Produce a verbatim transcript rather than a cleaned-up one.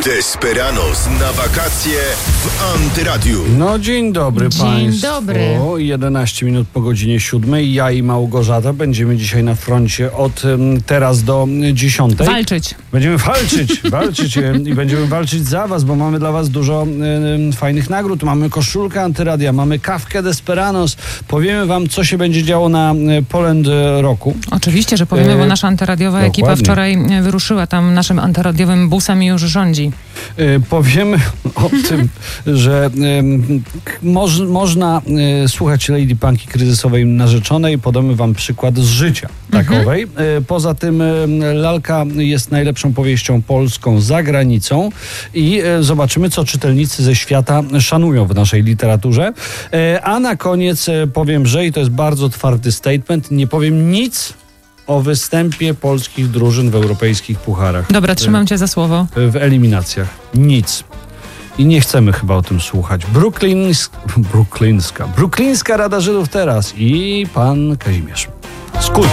Desperados na wakacje w Antyradiu. No dzień dobry Dzień Państwu. dobry. jedenaście minut po godzinie siódmej. Ja i Małgorzata będziemy dzisiaj na froncie od um, teraz do dziesiątej. Walczyć. Będziemy walczyć, walczyć e, i będziemy walczyć za was, bo mamy dla was dużo e, fajnych nagród. Mamy koszulkę Antyradia, mamy kawkę Desperados. Powiemy wam, co się będzie działo na e, Poland Roku. Oczywiście, że powiemy, E, bo nasza antyradiowa dokładnie. ekipa wczoraj wyruszyła tam naszym antyradiowym busem i już rządzi. E, powiemy o tym, że e, k- moż, można e, słuchać Lady Punky kryzysowej narzeczonej. Podamy wam przykład z życia takowej. E, poza tym e, lalka jest najlepszą powieścią polską za granicą i e, zobaczymy, co czytelnicy ze świata szanują w naszej literaturze. E, a na koniec e, powiem, że i to jest bardzo twardy statement, nie powiem nic o występie polskich drużyn w europejskich pucharach. Dobra, trzymam cię za słowo. W eliminacjach. Nic. I nie chcemy chyba o tym słuchać. Brooklyns... Brooklyńska. Brooklyńska Rada Żydów teraz i pan Kazimierz. Skut.